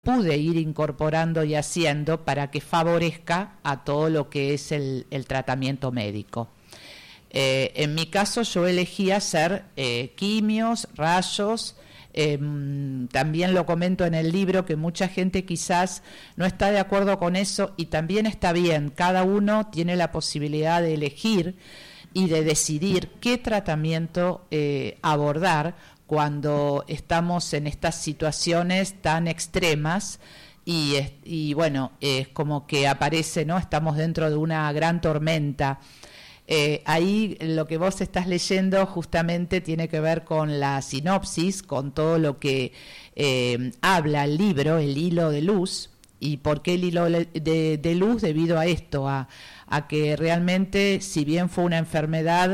pude ir incorporando y haciendo para que favorezca a todo lo que es el tratamiento médico. En mi caso yo elegí hacer quimios, rayos. También lo comento en el libro que mucha gente quizás no está de acuerdo con eso, y también está bien. Cada uno tiene la posibilidad de elegir y de decidir qué tratamiento abordar cuando estamos en estas situaciones tan extremas y bueno, es como que aparece, ¿no? Estamos dentro de una gran tormenta. Ahí lo que vos estás leyendo justamente tiene que ver con la sinopsis, con todo lo que habla el libro, el hilo de luz. ¿Y por qué el hilo de luz? Debido a esto, a que realmente, si bien fue una enfermedad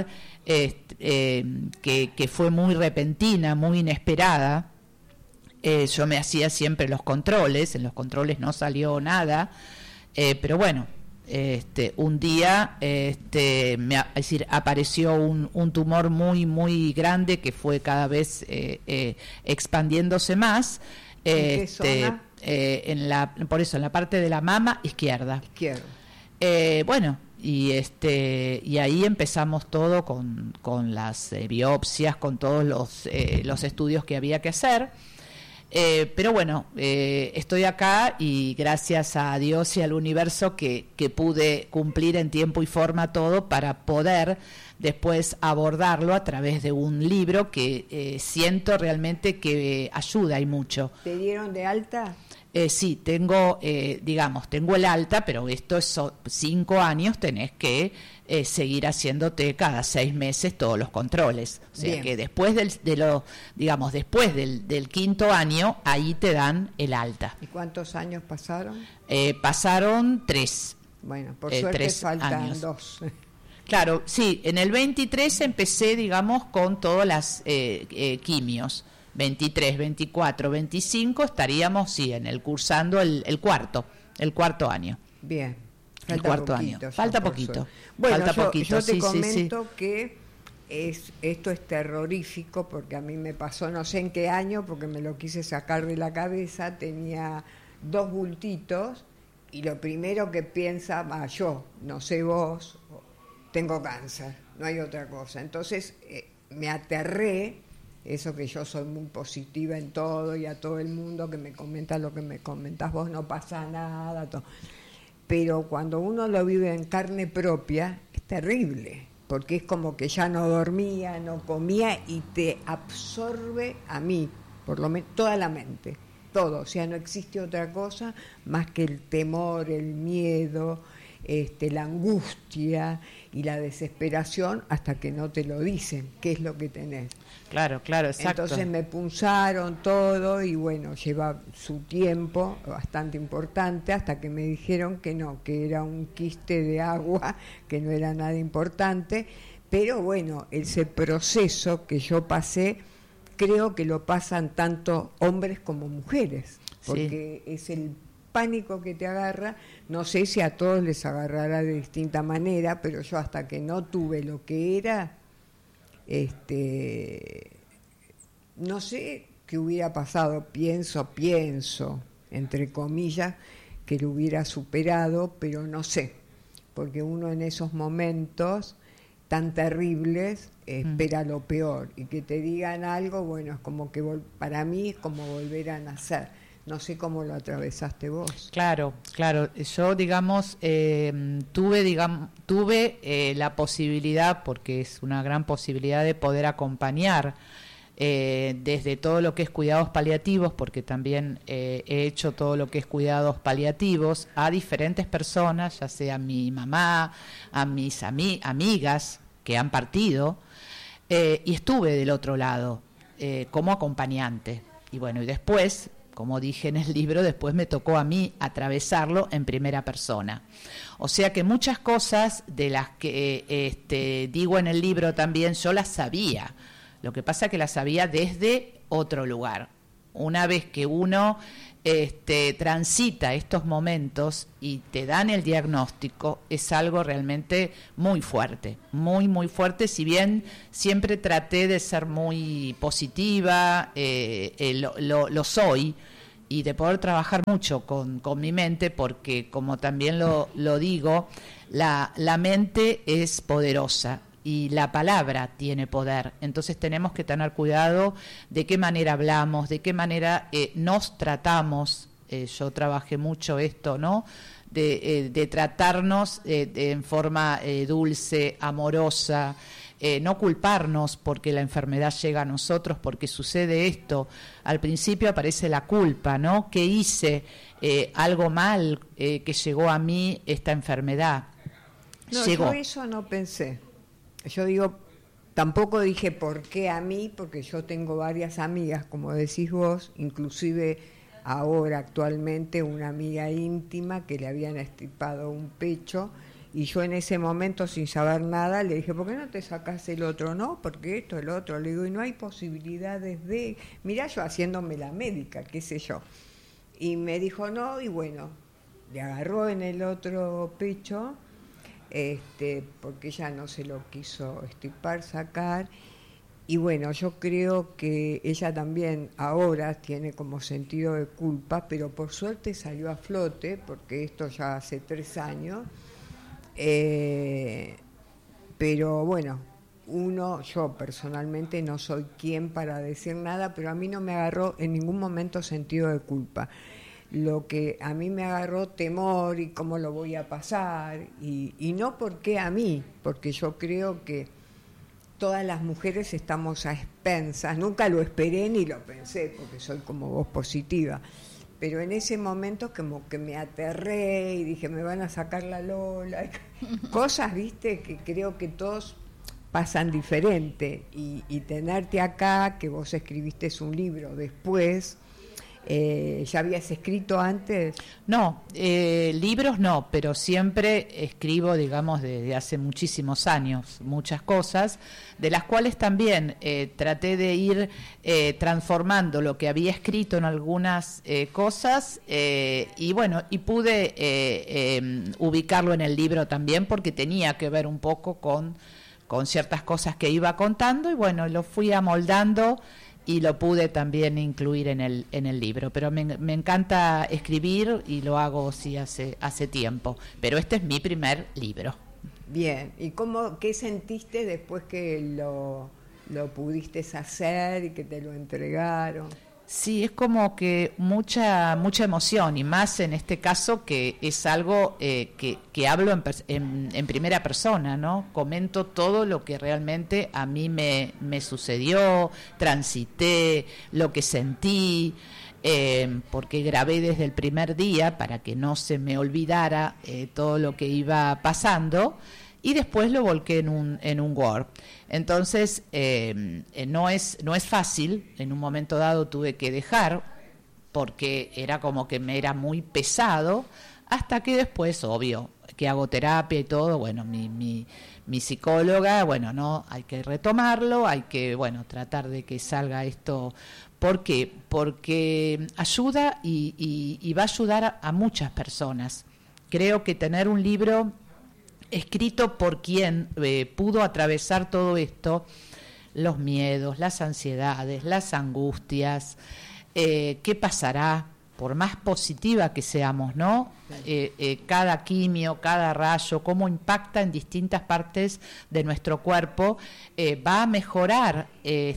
que fue muy repentina, muy inesperada, yo me hacía siempre en los controles no salió nada, pero bueno, un día apareció un tumor muy muy grande que fue cada vez expandiéndose más. ¿En qué zona? Por eso en la parte de la mama izquierda. Bueno, y ahí empezamos todo con las biopsias, con todos los estudios que había que hacer. Pero bueno, estoy acá y gracias a Dios y al universo que pude cumplir en tiempo y forma todo para poder después abordarlo a través de un libro que siento realmente que ayuda y mucho. ¿Te dieron de alta? Sí, tengo el alta, pero esto es 5 años, tenés que seguir haciéndote cada 6 meses todos los controles. O sea, bien, que después después del 5.º año, ahí te dan el alta. ¿Y cuántos años pasaron? Pasaron 3. Bueno, por suerte faltan 2. Claro, sí, en el 23 empecé, digamos, con todas las quimios. 23, 24, 25 estaríamos, sí, cursando el cuarto año. Bien. Falta poquito. Bueno, falta poquito. Yo te comento que esto es terrorífico, porque a mí me pasó no sé en qué año, porque me lo quise sacar de la cabeza. Tenía 2 bultitos y lo primero que piensa, yo, no sé vos, tengo cáncer, no hay otra cosa. Entonces me aterré. Eso que yo soy muy positiva en todo y a todo el mundo que me comenta lo que me comentás vos, no pasa nada, todo. Pero cuando uno lo vive en carne propia es terrible, porque es como que ya no dormía, no comía y te absorbe, a mí por lo menos, toda la mente, todo. O sea, no existe otra cosa más que el temor, el miedo, la angustia y la desesperación hasta que no te lo dicen qué es lo que tenés. Claro, exacto. Entonces me punzaron todo y bueno, lleva su tiempo bastante importante hasta que me dijeron que no, que era un quiste de agua, que no era nada importante, pero bueno, ese proceso que yo pasé, creo que lo pasan tanto hombres como mujeres, porque sí, es el pánico que te agarra. No sé si a todos les agarrará de distinta manera, pero yo hasta que no tuve lo que era, no sé qué hubiera pasado, pienso, entre comillas, que lo hubiera superado, pero no sé, porque uno en esos momentos tan terribles espera lo peor, y que te digan algo, bueno, es como que para mí es como volver a nacer. No sé cómo lo atravesaste vos. Claro. Yo, digamos, tuve la posibilidad, porque es una gran posibilidad, de poder acompañar desde todo lo que es cuidados paliativos, porque también he hecho todo lo que es cuidados paliativos a diferentes personas, ya sea a mi mamá, a mis amigas que han partido, y estuve del otro lado como acompañante. Y bueno, y después, como dije en el libro, después me tocó a mí atravesarlo en primera persona. O sea que muchas cosas de las que digo en el libro también yo las sabía. Lo que pasa es que las sabía desde otro lugar. Una vez que uno transita estos momentos y te dan el diagnóstico, es algo realmente muy fuerte, muy, muy fuerte. Si bien siempre traté de ser muy positiva, lo soy, y de poder trabajar mucho con mi mente, porque como también lo digo, la mente es poderosa y la palabra tiene poder. Entonces tenemos que tener cuidado de qué manera hablamos, de qué manera nos tratamos. Yo trabajé mucho esto, ¿no? De tratarnos en forma dulce, amorosa, no culparnos porque la enfermedad llega a nosotros, porque sucede esto. Al principio aparece la culpa, ¿no? ¿Qué hice? Algo mal que llegó a mí esta enfermedad. No, llegó. yo eso no pensé. Yo digo, tampoco dije por qué a mí, porque yo tengo varias amigas, como decís vos, inclusive ahora actualmente una amiga íntima que le habían extirpado un pecho, y yo en ese momento sin saber nada le dije, ¿por qué no te sacás el otro? No, porque esto, el otro. Le digo, y no hay posibilidades de... Mirá, yo haciéndome la médica, qué sé yo. Y me dijo no, y bueno, le agarró en el otro pecho, porque ella no se lo quiso extirpar, sacar. Y bueno, yo creo que ella también ahora tiene como sentido de culpa, pero por suerte salió a flote, porque esto ya hace 3 años. Pero bueno, yo personalmente no soy quien para decir nada, pero a mí no me agarró en ningún momento sentido de culpa. Lo que a mí me agarró temor y cómo lo voy a pasar, y no porque a mí, porque yo creo que todas las mujeres estamos a expensas, nunca lo esperé ni lo pensé, porque soy como vos positiva, pero en ese momento como que me aterré y dije, me van a sacar la Lola, cosas, viste, que creo que todos pasan diferente, y tenerte acá, que vos escribiste un libro después. ¿Ya habías escrito antes? No, libros no, pero siempre escribo, digamos, desde hace muchísimos años, muchas cosas, de las cuales también traté de ir transformando lo que había escrito en algunas cosas, y bueno, y pude ubicarlo en el libro también, porque tenía que ver un poco con ciertas cosas que iba contando, y bueno, lo fui amoldando y lo pude también incluir en el libro. Pero me encanta escribir y lo hago sí hace tiempo. Pero este es mi primer libro. Bien, ¿y qué sentiste después que lo pudiste hacer y que te lo entregaron? Sí, es como que mucha emoción, y más en este caso que es algo que hablo en primera persona, ¿no? Comento todo lo que realmente a mí me sucedió, transité, lo que sentí, porque grabé desde el primer día para que no se me olvidara todo lo que iba pasando, y después lo volqué en un Word. Entonces no es fácil. En un momento dado tuve que dejar porque era como que me era muy pesado, hasta que después, obvio, que hago terapia y todo, bueno, mi psicóloga, bueno, no, hay que retomarlo, hay que, bueno, tratar de que salga esto. ¿Por qué? Porque ayuda y va a ayudar a muchas personas. Creo que tener un libro escrito por quien pudo atravesar todo esto, los miedos, las ansiedades, las angustias, qué pasará, por más positiva que seamos, ¿no? Cada quimio, cada rayo, cómo impacta en distintas partes de nuestro cuerpo, va a mejorar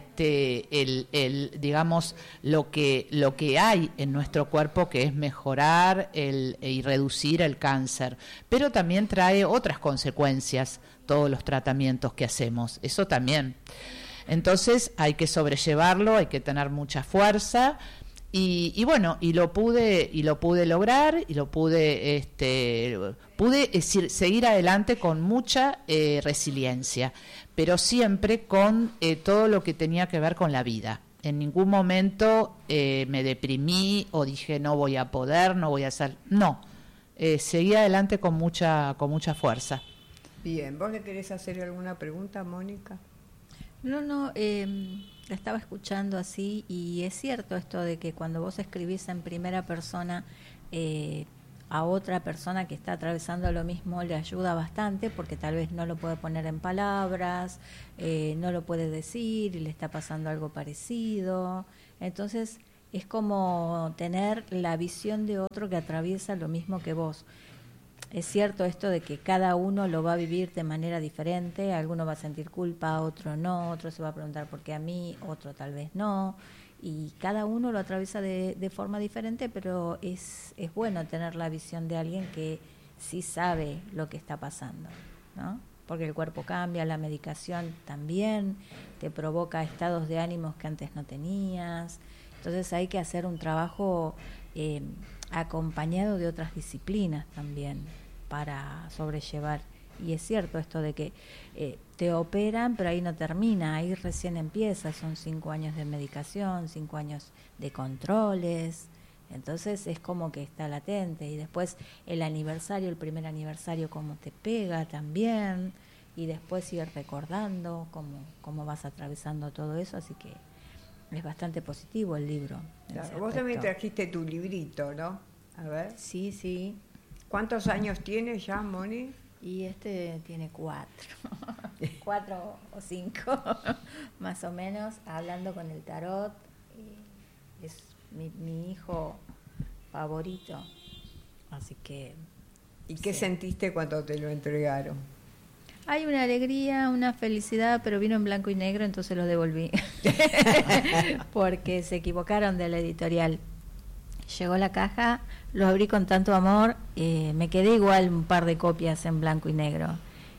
digamos, lo que hay en nuestro cuerpo, que es mejorar y reducir el cáncer, pero también trae otras consecuencias todos los tratamientos que hacemos, eso también. Entonces hay que sobrellevarlo, hay que tener mucha fuerza. Y bueno, y lo pude lograr, y lo pude seguir adelante con mucha resiliencia, pero siempre con todo lo que tenía que ver con la vida. En ningún momento me deprimí o dije no voy a poder, no voy a hacer, no, seguí adelante con mucha fuerza. Bien, ¿vos le querés hacer alguna pregunta, Mónica? No, la estaba escuchando así, y es cierto esto de que cuando vos escribís en primera persona a otra persona que está atravesando lo mismo, le ayuda bastante, porque tal vez no lo puede poner en palabras, no lo puede decir y le está pasando algo parecido. Entonces es como tener la visión de otro que atraviesa lo mismo que vos. Es cierto esto de que cada uno lo va a vivir de manera diferente, alguno va a sentir culpa, otro no, otro se va a preguntar por qué a mí, otro tal vez no, y cada uno lo atraviesa de forma diferente, pero es bueno tener la visión de alguien que sí sabe lo que está pasando, ¿no? Porque el cuerpo cambia, la medicación también te provoca estados de ánimos que antes no tenías, entonces hay que hacer un trabajo acompañado de otras disciplinas también para sobrellevar. Y es cierto esto de que te operan, pero ahí no termina, ahí recién empieza, son 5 años de medicación, 5 años de controles, entonces es como que está latente. Y después el primer aniversario, cómo te pega también, y después ir recordando cómo vas atravesando todo eso, así que es bastante positivo el libro. Claro, vos también trajiste tu librito, ¿no? A ver. Sí, sí. ¿Cuántos años tienes ya, Moni? Y este tiene 4, 4 o 5, más o menos, hablando con el tarot. Es mi hijo favorito, así que... ¿Y qué sí. sentiste cuando te lo entregaron? Hay una alegría, una felicidad, pero vino en blanco y negro, entonces lo devolví. Porque se equivocaron de la editorial. Llegó la caja, lo abrí con tanto amor, me quedé igual un par de copias en blanco y negro.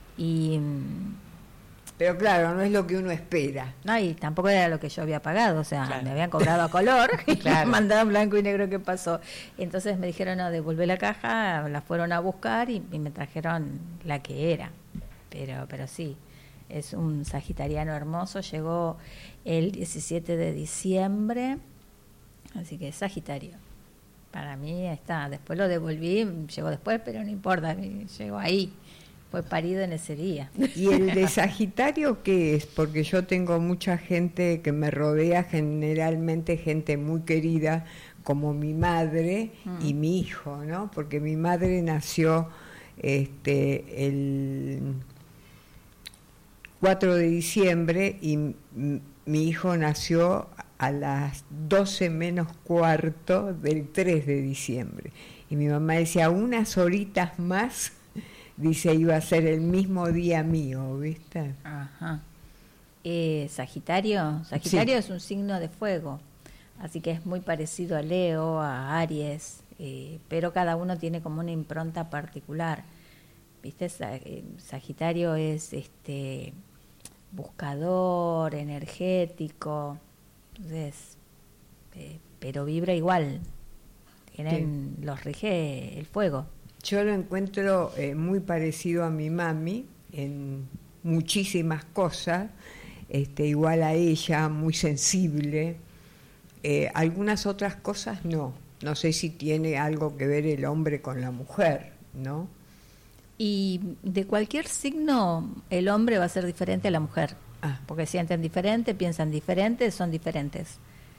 Pero claro, no es lo que uno espera. No, y tampoco era lo que yo había pagado, o sea, Claro. me habían cobrado a color y Claro. me mandaron blanco y negro. ¿Qué pasó? Entonces me dijeron, no, devolvé la caja, la fueron a buscar y me trajeron la que era. Pero sí, es un sagitariano hermoso, llegó el 17 de diciembre, así que es Sagitario. Para mí está, después lo devolví, llegó después, pero no importa, llegó ahí, fue parido en ese día. ¿Y el de Sagitario qué es? Porque yo tengo mucha gente que me rodea, generalmente gente muy querida, como mi madre y mi hijo, ¿no? Porque mi madre nació el 4 de diciembre y mi hijo nació a las 12 menos cuarto del 3 de diciembre. Y mi mamá decía, unas horitas más, dice, iba a ser el mismo día mío, ¿viste? Ajá. Sagitario sí. Es un signo de fuego, así que es muy parecido a Leo, a Aries, pero cada uno tiene como una impronta particular. ¿Viste? Sagitario es buscador, energético, entonces, pero vibra igual, los rige el fuego. Yo lo encuentro muy parecido a mi mami en muchísimas cosas, igual a ella, muy sensible. Algunas otras cosas no sé si tiene algo que ver el hombre con la mujer, ¿no? Y de cualquier signo, el hombre va a ser diferente a la mujer, porque sienten diferente, piensan diferente, son diferentes.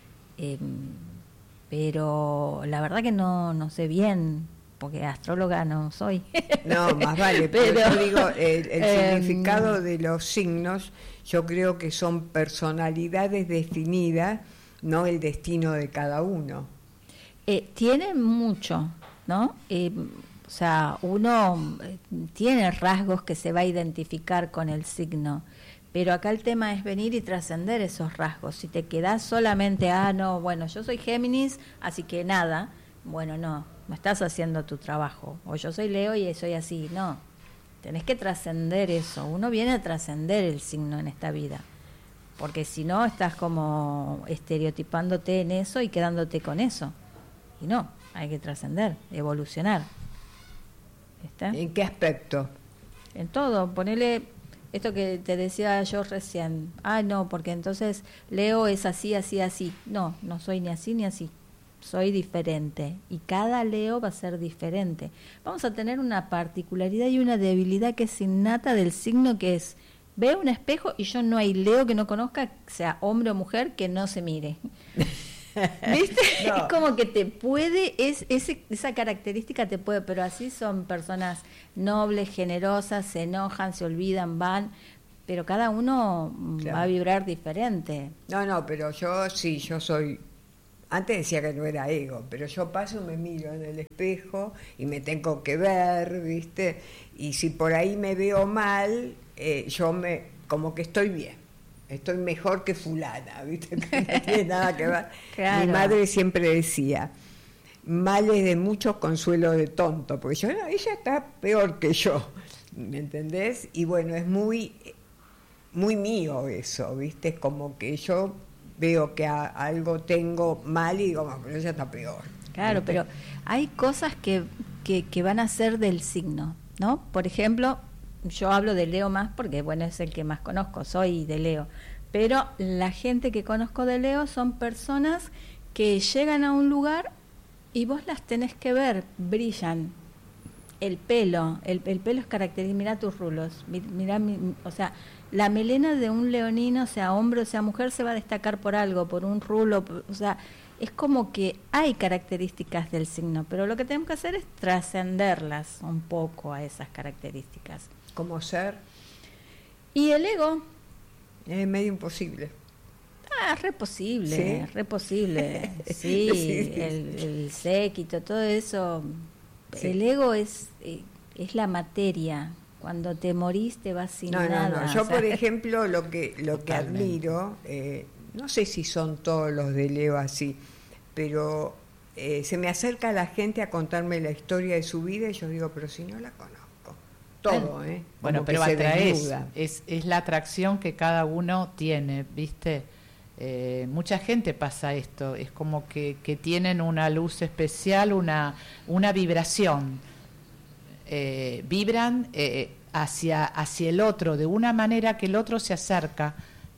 Pero la verdad que no sé bien, porque astróloga no soy. No, más vale, pero yo digo, el significado de los signos, yo creo que son personalidades definidas, no el destino de cada uno. Tienen mucho, ¿no? O sea, uno tiene rasgos que se va a identificar con el signo, pero acá el tema es venir y trascender esos rasgos. Si te quedás solamente, no, bueno, yo soy Géminis, así que nada, bueno, no estás haciendo tu trabajo. O yo soy Leo y soy así, no. Tenés que trascender eso. Uno viene a trascender el signo en esta vida, porque si no estás como estereotipándote en eso y quedándote con eso. Y no, hay que trascender, evolucionar. ¿Está? ¿En qué aspecto? En todo, ponele esto que te decía yo recién. No, porque entonces Leo es así, así, así. No soy ni así ni así. Soy diferente. Y cada Leo va a ser diferente. Vamos a tener una particularidad y una debilidad que es innata del signo, que es, veo un espejo y yo no hay Leo que no conozca, sea hombre o mujer, que no se mire. ¿Viste? No. Es como que te puede, esa característica te puede, pero así son personas nobles, generosas, se enojan, se olvidan, van, pero cada uno va a vibrar diferente. No, pero yo soy antes decía que no era ego, pero yo paso, me miro en el espejo y me tengo que ver, ¿viste? Y si por ahí me veo mal, como que estoy bien, estoy mejor que fulana, ¿viste? Que no tiene nada que ver. Claro. Mi madre siempre decía, males de muchos, consuelo de tonto, porque yo, no, ella está peor que yo, ¿me entendés? Y bueno, es muy, muy mío eso, ¿viste? Como que yo veo que algo tengo mal y digo, pero ella está peor. Claro, ¿viste? pero hay cosas que van a ser del signo, ¿no? Por ejemplo, yo hablo de Leo más porque, bueno, es el que más conozco, soy de Leo. Pero la gente que conozco de Leo son personas que llegan a un lugar y vos las tenés que ver, brillan. El pelo es característico, mirá tus rulos, mirá, o sea, la melena de un leonino, sea hombre o sea mujer, se va a destacar por algo, por un rulo, o sea, es como que hay características del signo, pero lo que tenemos que hacer es trascenderlas un poco a esas características. Como ser, Y el ego, es medio imposible. re posible, ¿Sí? re posible, sí, Sí. el séquito, todo eso, Sí. el ego es la materia. Cuando te morís te vas sin nada. Yo, o sea, por ejemplo, lo que Totalmente. admiro, no sé si son todos los de Leo así, pero se me acerca la gente a contarme la historia de su vida y yo digo, pero si no la conozco. Todo, ¿eh? Bueno, Como que pero se atraes, desnuda. es la atracción que cada uno tiene, ¿viste? Mucha gente pasa esto, es como que tienen una luz especial, una vibración, vibran hacia el otro, de una manera que el otro se acerca,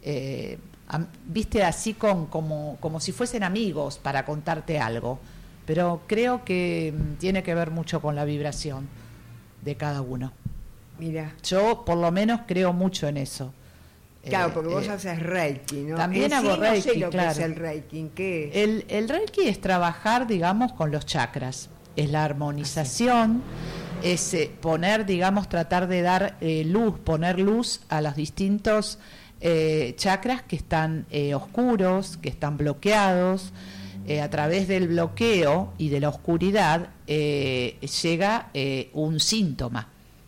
¿viste? Así como si fuesen amigos para contarte algo, pero creo que tiene que ver mucho con la vibración de cada uno. Mira, Yo por lo menos creo mucho en eso. claro, porque vos haces Reiki, ¿no? También En sí hago no sé Reiki, lo claro. que es el Reiki, ¿qué es? El Reiki es trabajar, digamos, con los chakras. Es la armonización, es poner, digamos, tratar de dar poner luz a los distintos chakras que están oscuros, que están bloqueados. A través del bloqueo y de la oscuridad llega un síntoma.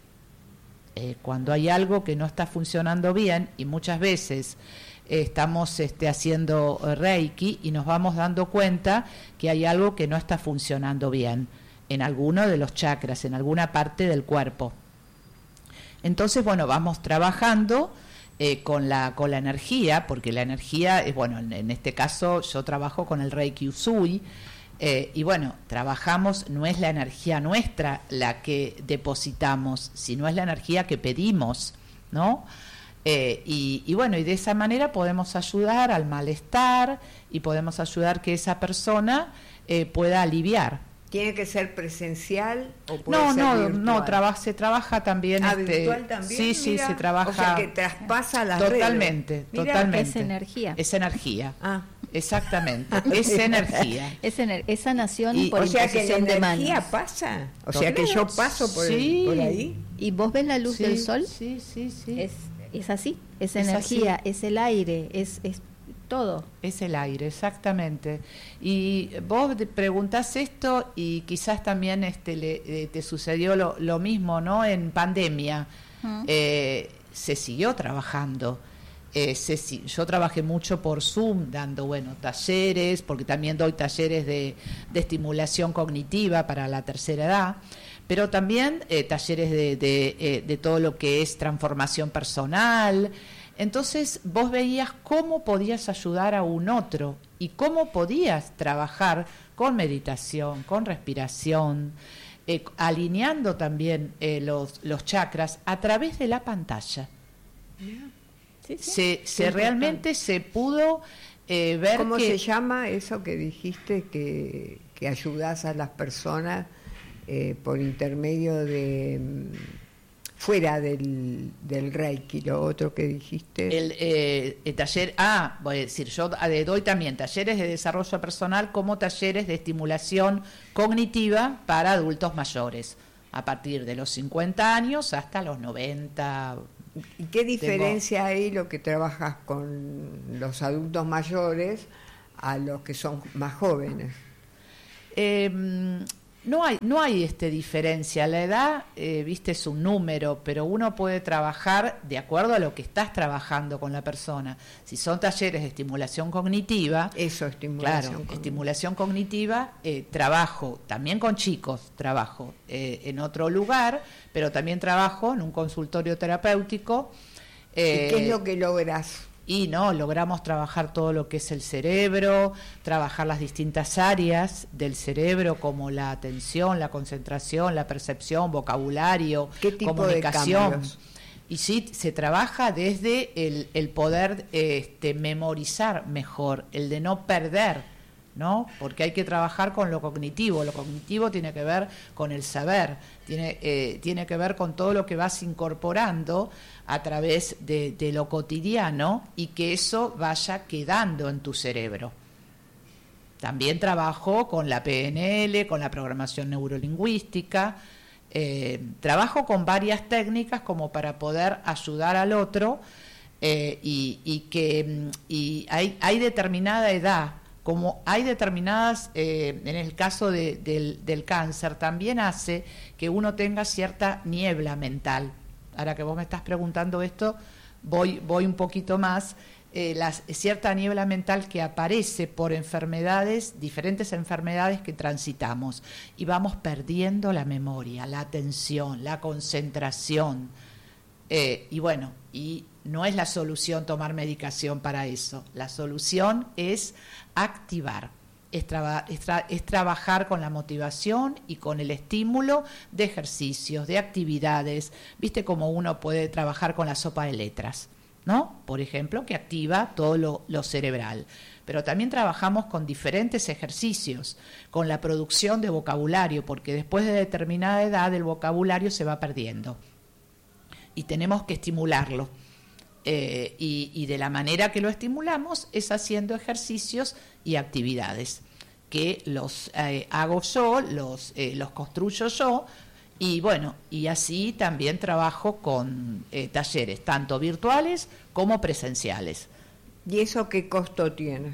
Cuando hay algo que no está funcionando bien, y muchas veces estamos haciendo Reiki y nos vamos dando cuenta que hay algo que no está funcionando bien en alguno de los chakras, en alguna parte del cuerpo. Entonces, bueno, vamos trabajando con la energía, porque la energía es, bueno, en este caso yo trabajo con el Reiki Usui, y bueno, trabajamos, no es la energía nuestra la que depositamos, sino es la energía que pedimos, ¿no? Y bueno, y de esa manera podemos ayudar al malestar y podemos ayudar que esa persona pueda aliviar. ¿Tiene que ser presencial o puede ser virtual? No, se trabaja también. ¿Virtual también? Sí, Mira, se trabaja. O sea, que traspasa las totalmente, redes. Mira, totalmente. es energía. Es energía. Ah. Exactamente, es energía. Es sanación Y- por O sea que la imposición de energía manos. pasa. O sea que yo paso por, Sí. por ahí. ¿Y vos ves la luz Sí, del sol? Sí. Es así, es Es energía, así. es el aire, es todo. Es el aire, exactamente. Y vos preguntás esto y quizás también te sucedió lo mismo, ¿no? En pandemia se siguió trabajando. Yo trabajé mucho por Zoom, dando, bueno, talleres, porque también doy talleres de estimulación cognitiva para la tercera edad, pero también talleres de todo lo que es transformación personal. Entonces vos veías cómo podías ayudar a un otro y cómo podías trabajar con meditación, con respiración, alineando también los chakras a través de la pantalla. Sí, Realmente se pudo ver ¿Cómo que... se llama eso que dijiste que ayudás a las personas por intermedio de fuera del Reiki, lo otro que dijiste? El taller, voy a decir, yo doy también talleres de desarrollo personal como talleres de estimulación cognitiva para adultos mayores, a partir de los 50 años hasta los 90. ¿Y qué diferencia hay lo que trabajas con los adultos mayores a los que son más jóvenes? No hay diferencia. La edad, viste, es un número, pero uno puede trabajar de acuerdo a lo que estás trabajando con la persona. Si son talleres de estimulación cognitiva, estimulación cognitiva, trabajo también con chicos, trabajo en otro lugar, pero también trabajo en un consultorio terapéutico. ¿Y qué es lo que logras? Y no, logramos trabajar todo lo que es el cerebro, trabajar las distintas áreas del cerebro como la atención, la concentración, la percepción, vocabulario, ¿qué tipo comunicación. De cambios? Y sí, se trabaja desde el poder memorizar mejor, el de no perder, ¿no? Porque hay que trabajar con lo cognitivo. Lo cognitivo tiene que ver con el saber, tiene que ver con todo lo que vas incorporando a través de lo cotidiano y que eso vaya quedando en tu cerebro. También trabajo con la PNL, con la programación neurolingüística, trabajo con varias técnicas como para poder ayudar al otro y hay determinada edad, como hay determinadas, en el caso del cáncer, también hace que uno tenga cierta niebla mental. Ahora que vos me estás preguntando esto, voy un poquito más. Cierta niebla mental que aparece por enfermedades, diferentes enfermedades que transitamos, y vamos perdiendo la memoria, la atención, la concentración. Y bueno, y no es la solución tomar medicación para eso. La solución es activar, es trabajar con la motivación y con el estímulo de ejercicios, de actividades. Viste cómo uno puede trabajar con la sopa de letras, ¿no? Por ejemplo, que activa todo lo cerebral. Pero también trabajamos con diferentes ejercicios, con la producción de vocabulario, porque después de determinada edad el vocabulario se va perdiendo y tenemos que estimularlo. Y de la manera que lo estimulamos es haciendo ejercicios y actividades que los hago yo, los construyo yo, y bueno, y así también trabajo con talleres tanto virtuales como presenciales. ¿Y eso qué costo tiene?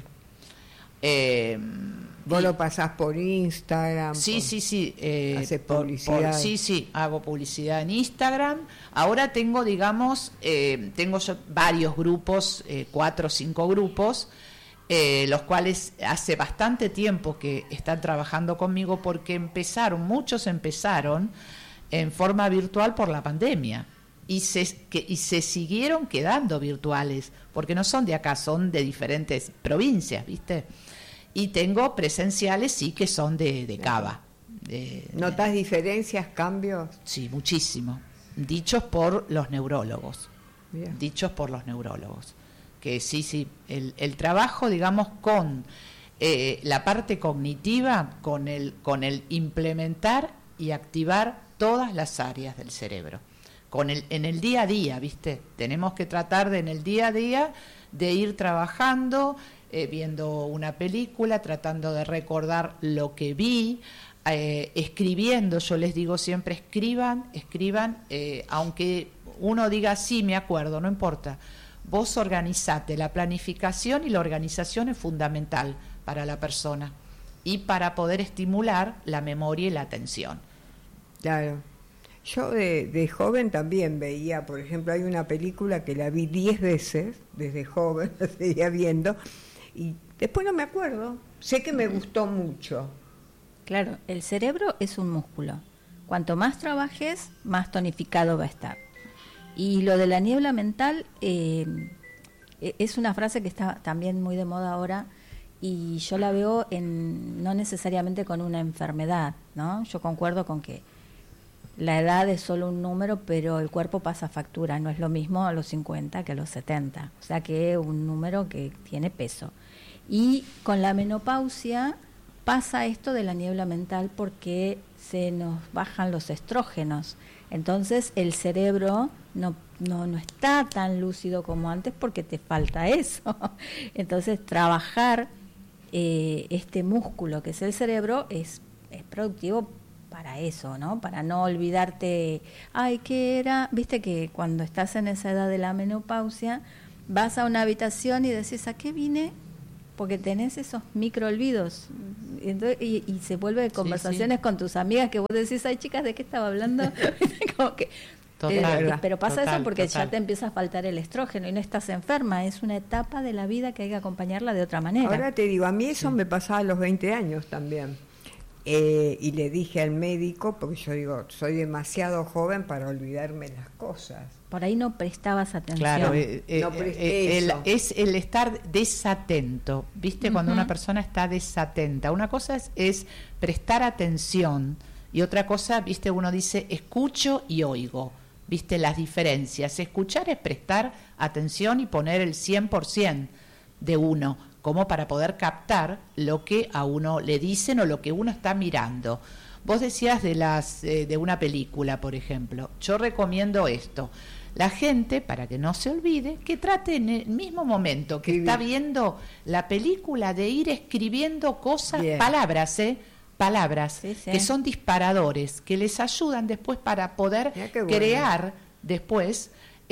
¿Vos lo pasás por Instagram? Sí. ¿Haces publicidad? Sí, hago publicidad en Instagram. Ahora tengo, digamos, tengo yo varios grupos, 4 o 5 grupos, los cuales hace bastante tiempo que están trabajando conmigo porque muchos empezaron en forma virtual por la pandemia. Y se siguieron quedando virtuales, porque no son de acá, son de diferentes provincias, ¿viste? Y tengo presenciales, sí, que son de Cava. ¿Notás diferencias, cambios? Sí, muchísimo. Dichos por los neurólogos. Bien. Que sí, el trabajo, digamos, con la parte cognitiva, con el implementar y activar todas las áreas del cerebro. En el día a día, ¿viste? Tenemos que tratar en el día a día de ir trabajando, viendo una película, tratando de recordar lo que vi, escribiendo. Yo les digo siempre, escriban, aunque uno diga, sí, me acuerdo, no importa. Vos organizate, la planificación y la organización es fundamental para la persona y para poder estimular la memoria y la atención. Claro. Yo de joven también veía, por ejemplo, hay una película que la vi 10 veces, desde joven, la seguía viendo, y después no me acuerdo. Sé que me gustó mucho. Claro, el cerebro es un músculo. Cuanto más trabajes, más tonificado va a estar. Y lo de la niebla mental es una frase que está también muy de moda ahora, y yo la veo no necesariamente con una enfermedad, ¿no? Yo concuerdo con que la edad es solo un número, pero el cuerpo pasa factura. No es lo mismo a los 50 que a los 70. O sea que es un número que tiene peso. Y con la menopausia pasa esto de la niebla mental porque se nos bajan los estrógenos. Entonces el cerebro no está tan lúcido como antes porque te falta eso. Entonces trabajar este músculo que es el cerebro es productivo para eso, ¿no? Para no olvidarte, ¿qué era? Viste que cuando estás en esa edad de la menopausia, vas a una habitación y decís, ¿a qué vine? porque tenés esos micro olvidos. Entonces, y se vuelve conversaciones con tus amigas que vos decís, ay chicas, ¿de qué estaba hablando? Como que, pero pasa eso porque ya te empieza a faltar el estrógeno y no estás enferma, es una etapa de la vida que hay que acompañarla de otra manera. Ahora te digo, a mí eso me pasaba a los 20 años también. Y le dije al médico, porque yo digo, soy demasiado joven para olvidarme las cosas. Por ahí no prestabas atención. Claro, No es el estar desatento, ¿viste? Cuando una persona está desatenta. Una cosa es prestar atención y otra cosa, ¿viste? Uno dice escucho y oigo, ¿viste? Las diferencias. Escuchar es prestar atención y poner el 100% de uno, como para poder captar lo que a uno le dicen o lo que uno está mirando. Vos decías de una película, por ejemplo. Yo recomiendo esto. La gente, para que no se olvide, que trate en el mismo momento que está viendo la película de ir escribiendo cosas, palabras, que son disparadores, que les ayudan después para poder crear después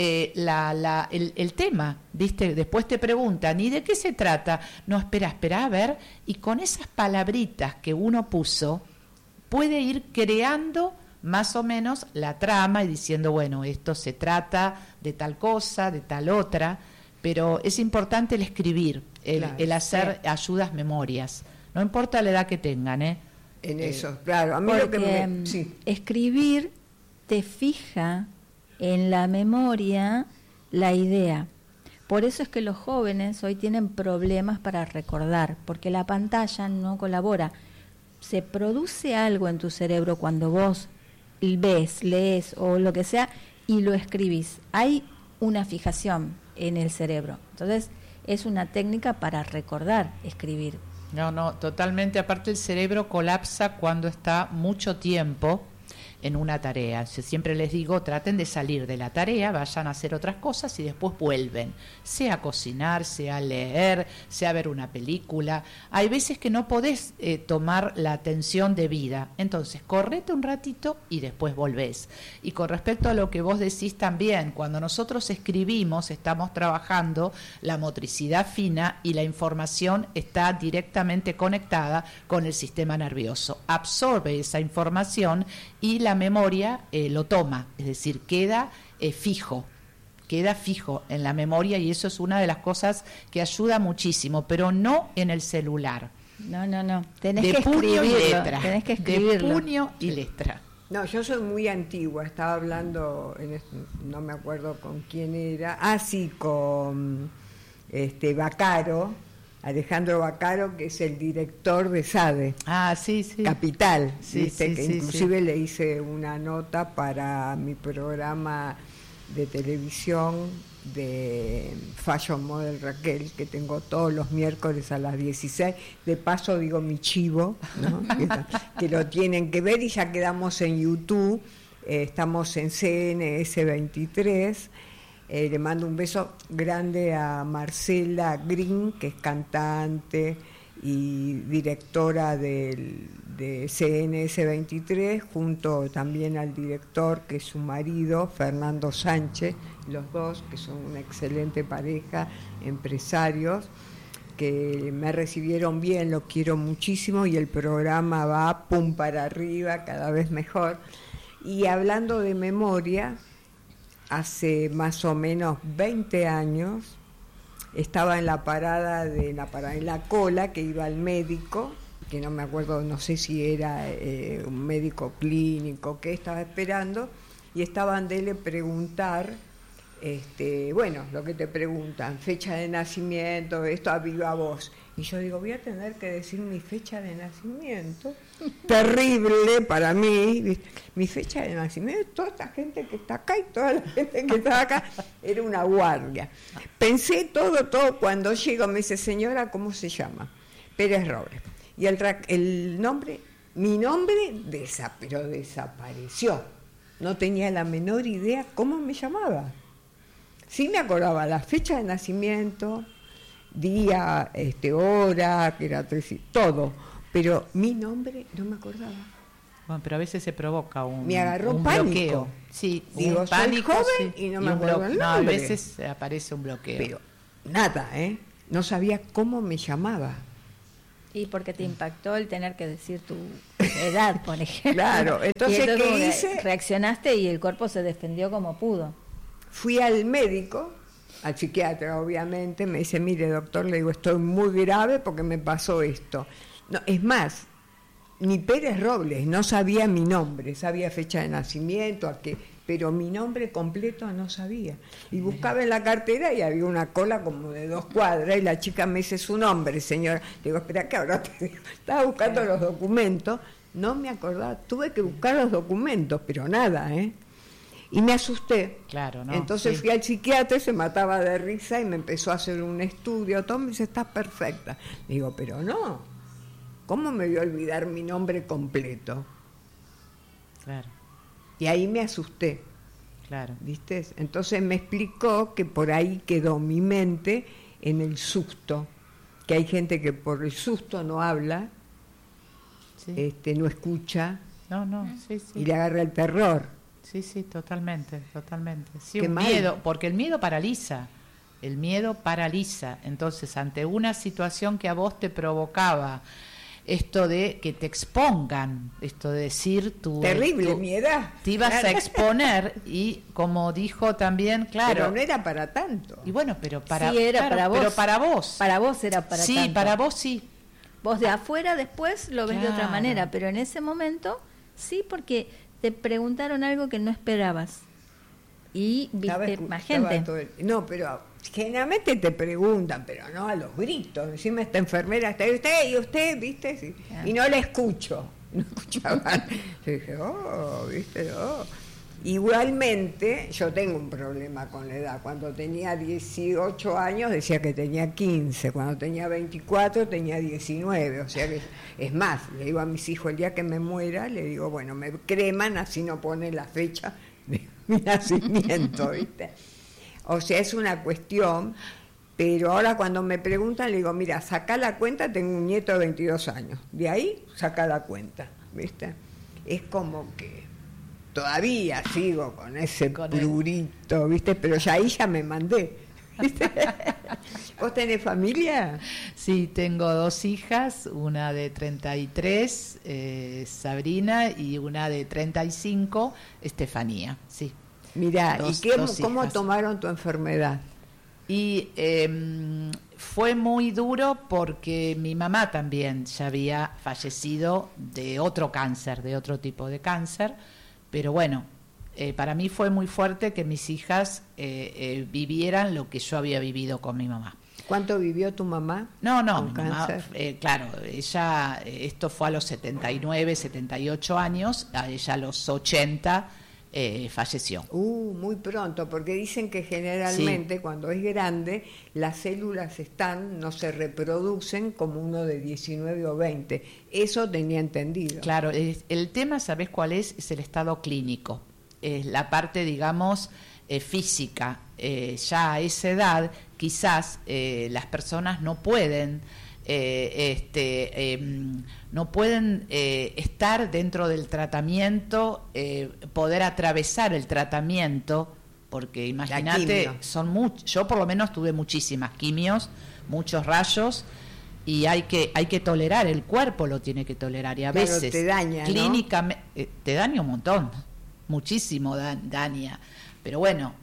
el tema, ¿viste? Después te preguntan, ¿y de qué se trata? No, espera, a ver, y con esas palabritas que uno puso, puede ir creando más o menos la trama y diciendo, bueno, esto se trata de tal cosa, de tal otra, pero es importante el escribir, el hacer ayudas, memorias, no importa la edad que tengan, En eso, claro, a mí lo que escribir te fija en la memoria la idea. Por eso es que los jóvenes hoy tienen problemas para recordar, porque la pantalla no colabora. Se produce algo en tu cerebro cuando vos ves, lees o lo que sea y lo escribís. Hay una fijación en el cerebro. Entonces, es una técnica para recordar, escribir. No, totalmente. Aparte, el cerebro colapsa cuando está mucho tiempo en una tarea. Yo siempre les digo, traten de salir de la tarea, vayan a hacer otras cosas y después vuelven, sea cocinar, sea leer, sea ver una película. Hay veces que no podés tomar la atención debida, entonces correte un ratito y después volvés. Y con respecto a lo que vos decís también, cuando nosotros escribimos estamos trabajando la motricidad fina y la información está directamente conectada con el sistema nervioso, absorbe esa información y la memoria lo toma, es decir, queda fijo en la memoria, y eso es una de las cosas que ayuda muchísimo, pero no en el celular. No, tenés de que puño y escribirlo, letra, tenés que escribirlo. de puño y letra. No, yo soy muy antigua, estaba hablando, no me acuerdo con quién era, con Baccaro, Alejandro Baccaro, que es el director de SADE. Sí. Capital, sí, que inclusive le hice una nota para mi programa de televisión de Fashion Model Raquel, que tengo todos los miércoles a las 16. De paso digo mi chivo, ¿no? que lo tienen que ver, y ya quedamos en YouTube, estamos en CNS 23. Le mando un beso grande a Marcela Green, que es cantante y directora de CNS 23, junto también al director, que es su marido, Fernando Sánchez, los dos, que son una excelente pareja, empresarios, que me recibieron bien, los quiero muchísimo, y el programa va pum para arriba, cada vez mejor. Y hablando de memoria, hace más o menos 20 años estaba en la parada en la cola, que iba al médico, que no me acuerdo, no sé si era un médico clínico que estaba esperando, y estaban de preguntar, lo que te preguntan, fecha de nacimiento, esto a viva voz. Y yo digo, voy a tener que decir mi fecha de nacimiento. Terrible para mí, ¿viste? Mi fecha de nacimiento, toda esta gente que está acá y toda la gente que está acá, era una guardia. Pensé todo, cuando llego me dice, señora, ¿cómo se llama? Pérez Robles. Y el nombre, mi nombre, pero desapareció. No tenía la menor idea cómo me llamaba. Sí me acordaba la fecha de nacimiento, día, hora, que era todo, pero mi nombre no me acordaba. Bueno, pero a veces se provoca me agarró un pánico. Bloqueo. Sí, digo, pánico, soy joven y no me acuerdo el nombre. No, a veces aparece un bloqueo. Pero nada, no sabía cómo me llamaba. Y porque te impactó el tener que decir tu edad, por ejemplo. Claro, entonces ¿qué hice? Reaccionaste y el cuerpo se defendió como pudo. Fui al médico, al psiquiatra obviamente, me dice, mire doctor, le digo, estoy muy grave porque me pasó esto. No, es más, ni Pérez Robles, no sabía mi nombre, sabía fecha de nacimiento, a qué, pero mi nombre completo no sabía. Y buscaba en la cartera y había una cola como de 2 cuadras y la chica me dice su nombre, señora. Le digo, espera que ahora te digo. Estaba buscando los documentos, no me acordaba, tuve que buscar los documentos, pero nada, ¿eh? Y me asusté. Claro, ¿no? Entonces fui al psiquiatra, se mataba de risa y me empezó a hacer un estudio, todo me dice, estás perfecta. Le digo, pero no, ¿cómo me voy a olvidar mi nombre completo? Claro. Y ahí me asusté. Claro. ¿Viste? Entonces me explicó que por ahí quedó mi mente en el susto, que hay gente que por el susto no habla, Sí. no escucha No, sí. y le agarra el terror. Sí, totalmente. Sí, Qué un mal. miedo, porque el miedo paraliza. Entonces, ante una situación que a vos te provocaba esto de que te expongan, esto de decir Terrible, mi edad. te ibas a exponer y como dijo también, claro. Pero no era para tanto. Y bueno, pero para, Sí, era para vos. Pero para vos. Para vos era para sí, tanto. para vos sí. Vos de afuera después lo ves de otra Claro. manera, pero en ese momento sí, porque te preguntaron algo que no esperabas. Y viste más gente. No, pero generalmente te preguntan, pero no a los gritos. Encima esta enfermera está, y usted, ¿viste? Sí. Claro. Y no la escucho. No escuchaban. Yo dije, ¿viste? Igualmente, yo tengo un problema con la edad. Cuando tenía 18 años decía que tenía 15. Cuando tenía 24 tenía 19. O sea que, es más, le digo a mis hijos, el día que me muera, le digo, bueno, me creman, así no pone la fecha de mi nacimiento, ¿viste? O sea, es una cuestión, pero ahora cuando me preguntan, le digo, mira, saca la cuenta, tengo un nieto de 22 años. De ahí, saca la cuenta, ¿viste? Es como que todavía sigo con ese prurito, ¿viste? Pero ya ahí ya me mandé, ¿viste? ¿Vos tenés familia? Sí, tengo 2 hijas, una de 33, Sabrina, y una de 35, Estefanía, sí. Mirá, Dos ¿y cómo hijas. tomaron tu enfermedad? Y fue muy duro porque mi mamá también ya había fallecido de otro cáncer, de otro tipo de cáncer, pero bueno, para mí fue muy fuerte que mis hijas vivieran lo que yo había vivido con mi mamá. ¿Cuánto vivió tu mamá? No, con mi mamá, cáncer? claro, ella, esto fue a los 79, 78 años, a ella a los 80 falleció. Muy pronto, porque dicen que generalmente cuando es grande las células no se reproducen como uno de 19 o 20. Eso tenía entendido. Claro, el tema, ¿sabés cuál es? Es el estado clínico, es la parte, digamos, física. Ya a esa edad quizás las personas no pueden no pueden estar dentro del tratamiento, poder atravesar el tratamiento, porque imagínate, yo por lo menos tuve muchísimas quimios, muchos rayos, y hay que tolerar, el cuerpo lo tiene que tolerar, y a veces te daña, clínicamente, ¿no? Te daña un montón, muchísimo daña, pero bueno,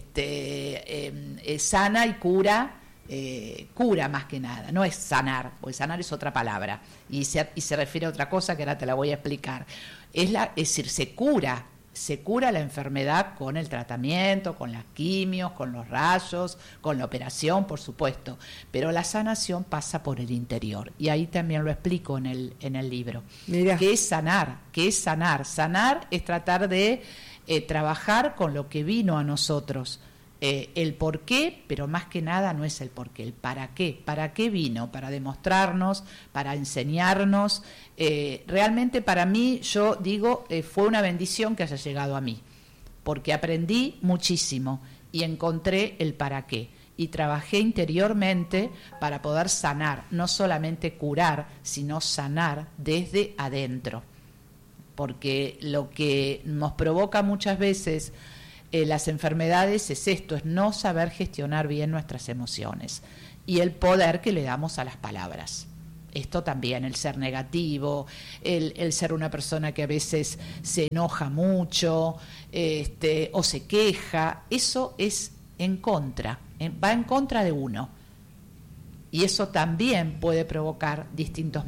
sana y cura. Cura más que nada, no es sanar, porque sanar es otra palabra y se refiere a otra cosa que ahora te la voy a explicar. Es decir, se cura la enfermedad con el tratamiento, con las quimios, con los rayos, con la operación, por supuesto, pero la sanación pasa por el interior y ahí también lo explico en el libro. Mirá. ¿Qué es sanar? Sanar es tratar de trabajar con lo que vino a nosotros. El por qué, pero más que nada no es el por qué, el para qué vino, para demostrarnos, para enseñarnos. Realmente para mí, yo digo, fue una bendición que haya llegado a mí, porque aprendí muchísimo y encontré el para qué. Y trabajé interiormente para poder sanar, no solamente curar, sino sanar desde adentro. Porque lo que nos provoca muchas veces las enfermedades es esto, es no saber gestionar bien nuestras emociones. y el poder que le damos a las palabras. Esto también, el ser negativo, el ser una persona que a veces se enoja mucho, o se queja, eso es en contra, va en contra de uno. Y eso también puede provocar distintos,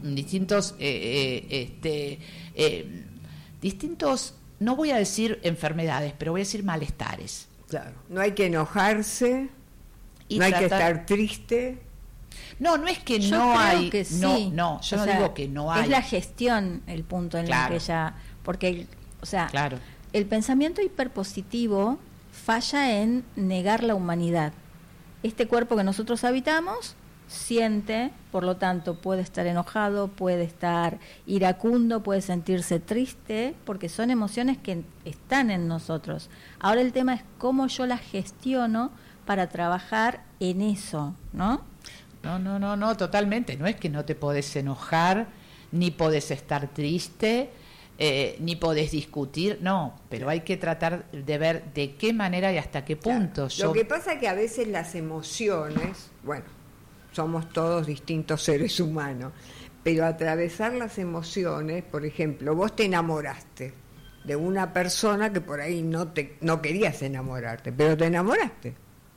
no voy a decir enfermedades, pero voy a decir malestares. Claro, no hay que enojarse, Y no hay que tratar- estar triste. No, no es que Yo no creo hay, que sí. no, yo O no sea, digo que no hay. Es la gestión el punto en Claro. el que ya, porque, o sea, Claro. el pensamiento hiperpositivo falla en negar la humanidad. Este cuerpo que nosotros habitamos siente, por lo tanto puede estar enojado, puede estar iracundo, puede sentirse triste, porque son emociones que están en nosotros. Ahora el tema es cómo yo las gestiono para trabajar en eso, ¿no? No, totalmente. No es que no te podés enojar, ni podés estar triste, ni podés discutir, no, pero hay que tratar de ver de qué manera y hasta qué punto. Claro. Lo que pasa es que a veces las emociones, bueno, somos todos distintos seres humanos, pero atravesar las emociones, por ejemplo, vos te enamoraste de una persona que por ahí no querías enamorarte, pero te enamoraste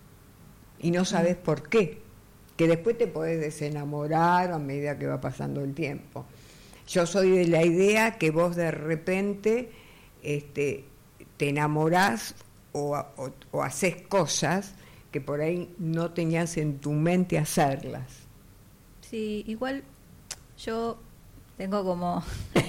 y no sabes por qué, que después te podés desenamorar a medida que va pasando el tiempo. Yo soy de la idea que vos de repente te enamorás o haces cosas que por ahí no tenías en tu mente hacerlas. Sí, igual yo tengo como...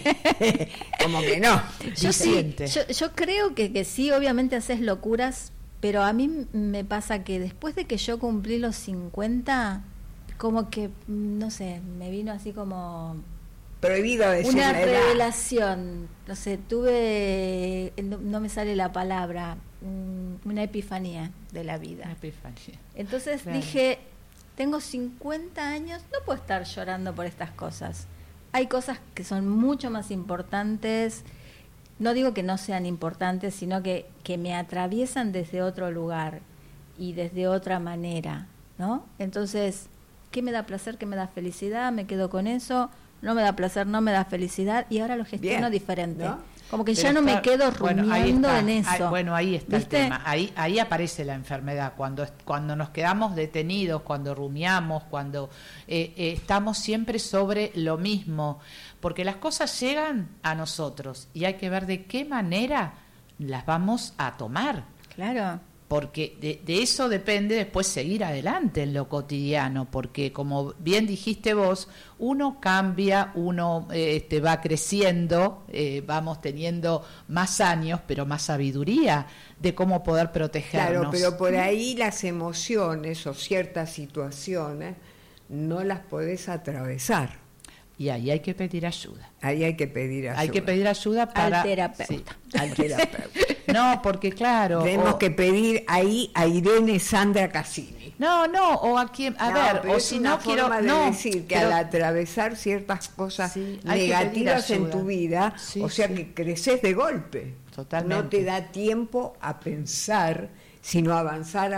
Como que no. Yo sí, Diciente. yo creo que sí, obviamente haces locuras, pero a mí me pasa que después de que yo cumplí los 50, como que, no sé, me vino así como Prohibido decir una la edad. revelación, no sé, tuve, no me sale la palabra, una epifanía de la vida. Entonces Claro. dije, tengo 50 años, no puedo estar llorando por estas cosas. Hay cosas que son mucho más importantes, no digo que no sean importantes, sino que me atraviesan desde otro lugar y desde otra manera, ¿no? Entonces, ¿qué me da placer? ¿Qué me da felicidad? Me quedo con eso. No me da placer, no me da felicidad, y ahora lo gestiono Bien, diferente. ¿no? Como que Pero ya no me está- quedo bueno, ahí rumiando está, en eso. ahí está ¿Viste? el tema. Ahí aparece la enfermedad. Cuando nos quedamos detenidos, cuando rumiamos, cuando estamos siempre sobre lo mismo. Porque las cosas llegan a nosotros y hay que ver de qué manera las vamos a tomar. Claro. Porque de eso depende después seguir adelante en lo cotidiano, porque como bien dijiste vos, uno cambia, uno va creciendo, vamos teniendo más años, pero más sabiduría de cómo poder protegernos. Claro, pero por ahí las emociones o ciertas situaciones no las podés atravesar. Y ahí hay que pedir ayuda. Ahí hay que pedir ayuda. Hay que pedir ayuda para... Al terapeuta. Sí, al terapeuta. No, porque claro... Tenemos que pedir ahí a Irene Sandra Cassini. No, o a quien... A ver, pero o es si una no quiero... forma de no, decir que pero- al atravesar ciertas cosas Sí, hay que pedir negativas en ayuda. tu vida, Sí, o sea sí. que creces de golpe. Totalmente. No te da tiempo a pensar, sino avanzar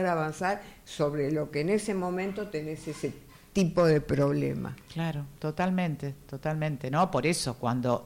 sobre lo que en ese momento tenés ese tipo de problema. Claro, totalmente, ¿no? Por eso cuando,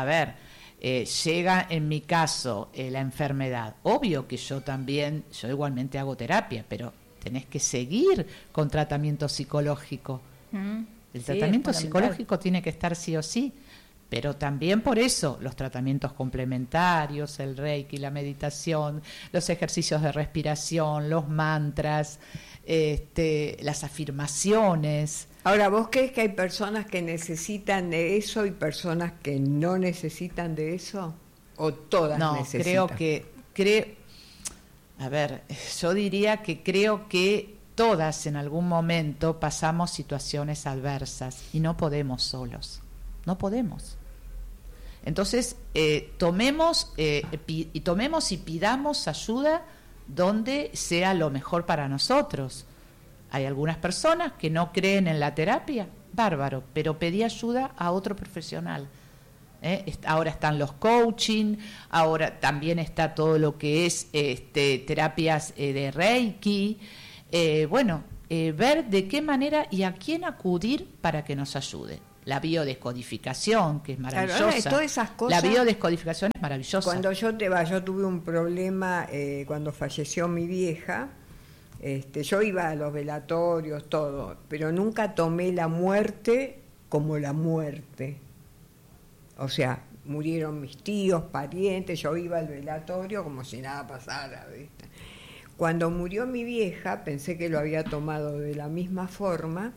llega en mi caso la enfermedad, obvio que yo igualmente hago terapia, pero tenés que seguir con tratamiento psicológico. El Sí, tratamiento es fundamental. psicológico tiene que estar sí o sí, pero también por eso los tratamientos complementarios, el reiki, la meditación, los ejercicios de respiración, los mantras, las afirmaciones. Ahora, ¿vos crees que hay personas que necesitan de eso y personas que no necesitan de eso? ¿O todas No, necesitan? yo diría que creo que todas en algún momento pasamos situaciones adversas y no podemos solos, no podemos. Entonces, tomemos y pidamos ayuda donde sea lo mejor para nosotros. Hay algunas personas que no creen en la terapia, bárbaro, pero pedí ayuda a otro profesional. Ahora están los coaching, ahora también está todo lo que es terapias de Reiki. ver de qué manera y a quién acudir para que nos ayude. La biodescodificación, que es maravillosa. Claro, todas esas cosas, la biodescodificación es maravillosa. Cuando yo tuve un problema cuando falleció mi vieja. Yo iba a los velatorios, todo, pero nunca tomé la muerte como la muerte. O sea, murieron mis tíos, parientes, yo iba al velatorio como si nada pasara, ¿viste? Cuando murió mi vieja, pensé que lo había tomado de la misma forma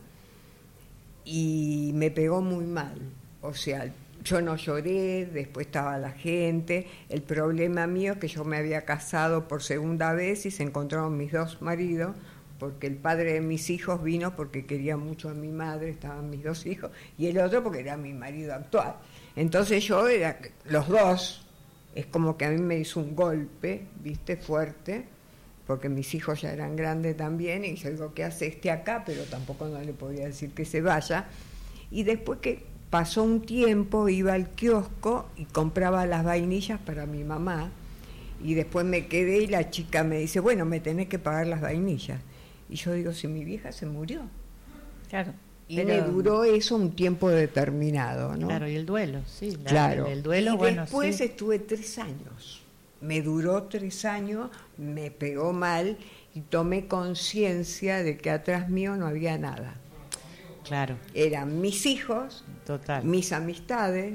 y me pegó muy mal. O sea, yo no lloré, después estaba la gente. El problema mío es que yo me había casado por segunda vez y se encontraron mis dos maridos, porque el padre de mis hijos vino porque quería mucho a mi madre, estaban mis dos hijos, y el otro porque era mi marido actual. Entonces yo era los dos, es como que a mí me hizo un golpe, ¿viste? Fuerte, porque mis hijos ya eran grandes también, y yo digo, ¿qué hace acá? Pero tampoco no le podía decir que se vaya. Y después que pasó un tiempo, iba al kiosco y compraba las vainillas para mi mamá, y después me quedé y la chica me dice, bueno, me tenés que pagar las vainillas. Y yo digo, si mi vieja se murió. Claro. Y me duró eso un tiempo determinado, ¿no? Claro, y el duelo, sí. Claro. El duelo, y bueno, después sí. estuve 3 años. Me duró 3 años, me pegó mal y tomé conciencia de que atrás mío no había nada. Claro. Eran mis hijos, Total. mis amistades,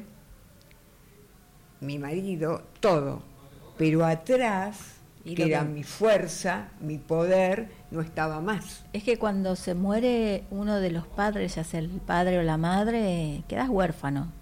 mi marido, todo. Pero atrás, que era mi fuerza, mi poder, no estaba más. Es que cuando se muere uno de los padres, ya sea el padre o la madre, quedas huérfano.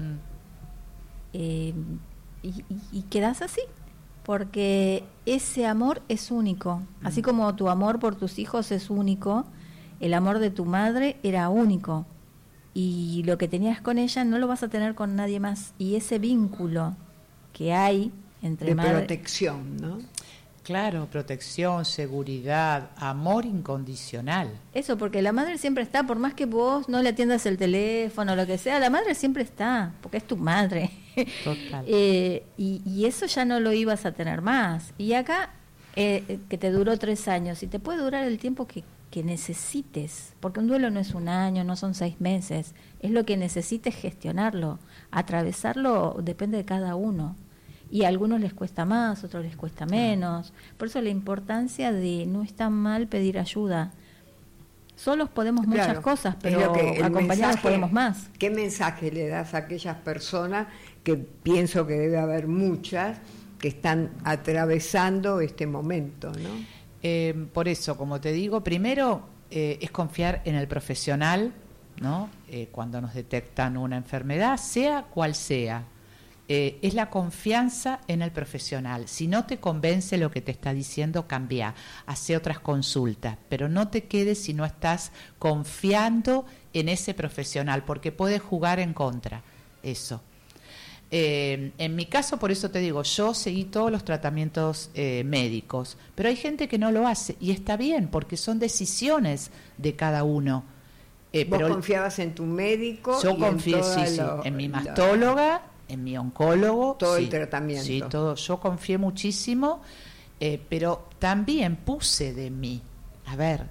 Y quedas así, porque ese amor es único. Así como tu amor por tus hijos es único, el amor de tu madre era único. Y lo que tenías con ella no lo vas a tener con nadie más. Y ese vínculo que hay entre de madre... protección, ¿no? Claro, protección, seguridad, amor incondicional. Eso, porque la madre siempre está, por más que vos no le atiendas el teléfono o lo que sea, la madre siempre está, porque es tu madre. Total. Y eso ya no lo ibas a tener más. Y acá, que te duró 3 años, y te puede durar el tiempo que necesites, porque un duelo no es 1 año, no son 6 meses, es lo que necesites gestionarlo. Atravesarlo depende de cada uno. Y a algunos les cuesta más, a otros les cuesta menos. Por eso la importancia de no está mal pedir ayuda. Solos podemos muchas cosas, pero acompañados podemos más. ¿Qué mensaje le das a aquellas personas, que pienso que debe haber muchas, que están atravesando este momento, ¿no? Por eso, como te digo, primero es confiar en el profesional, ¿no? Cuando nos detectan una enfermedad, sea cual sea. Es la confianza en el profesional. Si no te convence lo que te está diciendo, cambia, hace otras consultas, pero no te quedes si no estás confiando en ese profesional, porque puede jugar en contra. Eso. En mi caso, por eso te digo, yo seguí todos los tratamientos médicos, pero hay gente que no lo hace y está bien, porque son decisiones de cada uno. ¿Vos pero confiabas en tu médico? Yo confié, sí, en mi mastóloga, en mi oncólogo. Todo sí, el tratamiento. Sí, todo. Yo confié muchísimo, pero también puse de mí. A ver,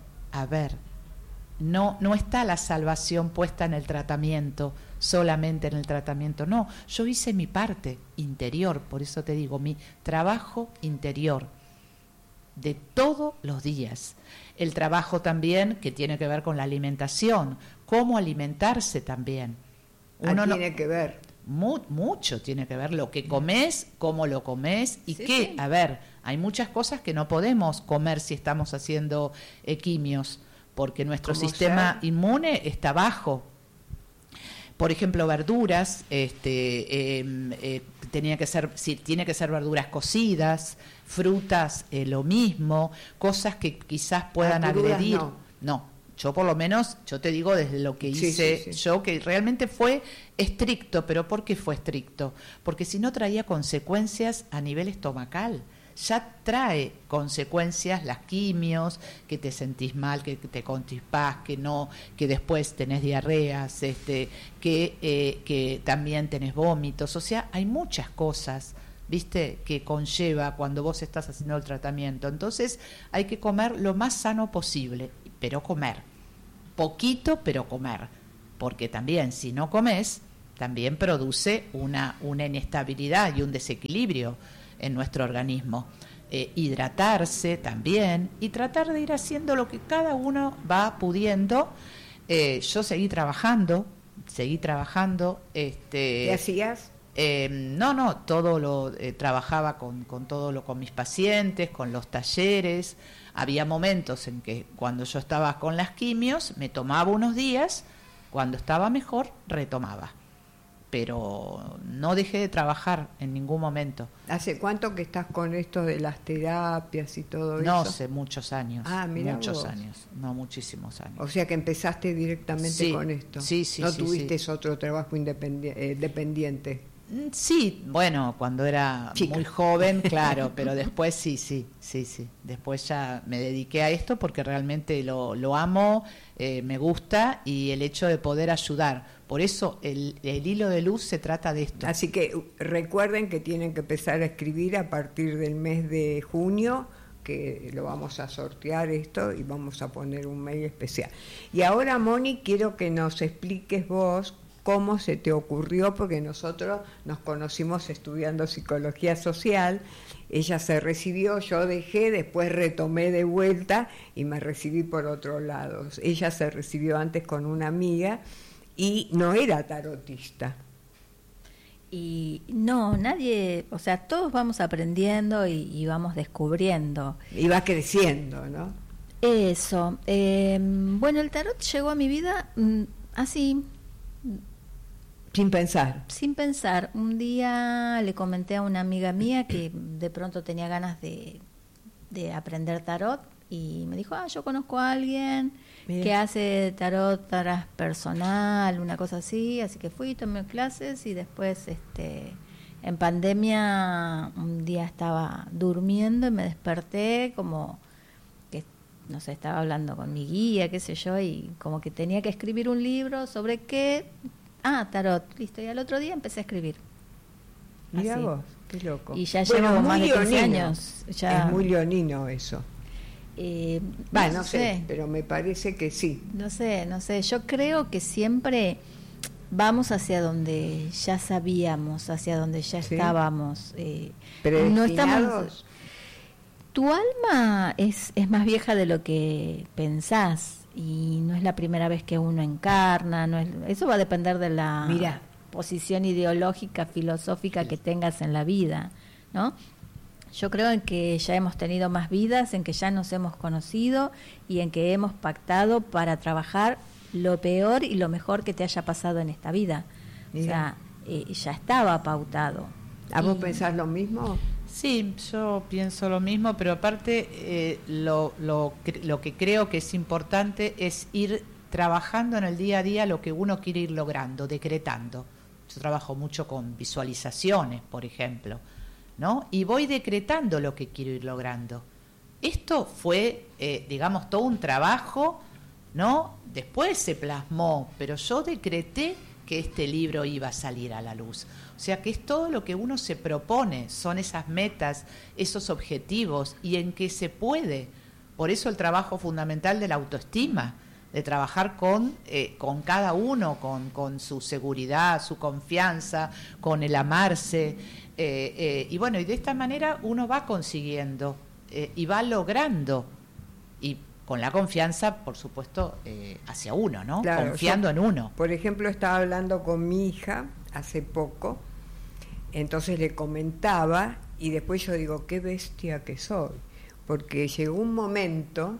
no está la salvación puesta en el tratamiento, solamente en el tratamiento. No, yo hice mi parte interior, por eso te digo, mi trabajo interior de todos los días. El trabajo también que tiene que ver con la alimentación, cómo alimentarse también. Uno tiene que ver. Mucho tiene que ver lo que comes, cómo lo comes y sí, qué. Sí. A ver, hay muchas cosas que no podemos comer si estamos haciendo quimios, porque nuestro sistema inmune está bajo. Por ejemplo, verduras, tiene que ser verduras cocidas, frutas, lo mismo, cosas que quizás puedan agredir. No. Yo por lo menos, yo te digo desde lo que hice yo, que realmente fue estricto. ¿Pero por qué fue estricto? Porque si no traía consecuencias a nivel estomacal. Ya trae consecuencias las quimios, que te sentís mal, que te constipás, que después tenés diarreas, que también tenés vómitos. O sea, hay muchas cosas, ¿viste?, que conlleva cuando vos estás haciendo el tratamiento. Entonces hay que comer lo más sano posible. pero comer. Poquito, pero comer. Porque también, si no comes, también produce una inestabilidad y un desequilibrio en nuestro organismo. Hidratarse también y tratar de ir haciendo lo que cada uno va pudiendo. Yo seguí trabajando. ¿Qué hacías? Trabajaba con mis pacientes, con los talleres. Había momentos en que cuando yo estaba con las quimios me tomaba unos días, cuando estaba mejor retomaba, pero no dejé de trabajar en ningún momento. ¿Hace cuánto que estás con esto de las terapias y todo eso? No, hace muchos años. Mira muchos vos. años, no muchísimos años. O sea que empezaste directamente con esto. Sí. No tuviste otro trabajo dependiente. Sí, bueno, cuando era Chica. muy joven, claro, pero después sí. Después ya me dediqué a esto porque realmente lo amo, me gusta, y el hecho de poder ayudar. Por eso el hilo de luz se trata de esto. Así que recuerden que tienen que empezar a escribir a partir del mes de junio, que lo vamos a sortear esto y vamos a poner un mail especial. Y ahora, Moni, quiero que nos expliques vos cómo se te ocurrió, porque nosotros nos conocimos estudiando psicología social. Ella se recibió, yo dejé, después retomé de vuelta y me recibí por otro lado. Ella se recibió antes con una amiga y no era tarotista. Y no, nadie, o sea, todos vamos aprendiendo y vamos descubriendo. Y va creciendo, ¿no? Eso. Bueno, el tarot llegó a mi vida así, sin pensar. Sin pensar. Un día le comenté a una amiga mía que de pronto tenía ganas de aprender tarot y me dijo, yo conozco a alguien que hace tarot transpersonal, una cosa así, así que fui, tomé clases y después en pandemia un día estaba durmiendo y me desperté como que, no sé, estaba hablando con mi guía, qué sé yo, y como que tenía que escribir un libro sobre qué. Tarot, listo. Y al otro día empecé a escribir. Mira así. vos, qué loco. Y ya llevo más de 15 años. Ya, es muy leonino eso. No sé, pero me parece que sí. No sé. Yo creo que siempre vamos hacia donde ya sabíamos, hacia donde ya estábamos. No estamos. Tu alma es más vieja de lo que pensás. Y no es la primera vez que uno encarna, eso va a depender de la posición ideológica, filosófica que tengas en la vida, ¿no? Yo creo en que ya hemos tenido más vidas, en que ya nos hemos conocido y en que hemos pactado para trabajar lo peor y lo mejor que te haya pasado en esta vida. Mira. O sea, ya estaba pautado. ¿A vos pensás lo mismo? Sí, yo pienso lo mismo, pero aparte lo que creo que es importante es ir trabajando en el día a día lo que uno quiere ir logrando, decretando. Yo trabajo mucho con visualizaciones, por ejemplo, ¿no? Y voy decretando lo que quiero ir logrando. Esto fue, digamos, todo un trabajo, ¿no? Después se plasmó, pero yo decreté que este libro iba a salir a la luz. O sea que es todo lo que uno se propone, son esas metas, esos objetivos, y en que se puede. Por eso el trabajo fundamental de la autoestima, de trabajar con cada uno, con su seguridad, su confianza, con el amarse. Y bueno, y de esta manera uno va consiguiendo y va logrando, y con la confianza, por supuesto, hacia uno, ¿no? Claro, confiando en uno. Por ejemplo, estaba hablando con mi hija hace poco, entonces le comentaba, y después yo digo, qué bestia que soy, porque llegó un momento